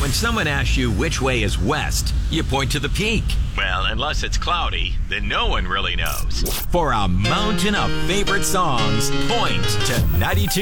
When someone asks you which way is west, you point to the peak. Well, unless it's cloudy, then no one really knows. For a mountain of favorite songs, point to 92.